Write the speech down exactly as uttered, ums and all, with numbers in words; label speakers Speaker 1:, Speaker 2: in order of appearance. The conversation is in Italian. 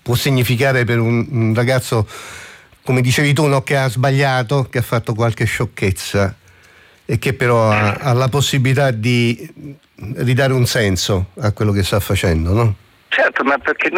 Speaker 1: può significare per un, un ragazzo, come dicevi tu, no, che ha sbagliato, che ha fatto qualche sciocchezza e che però ha, ha la possibilità di ridare un senso a quello che sta facendo, no?
Speaker 2: Certo, ma perché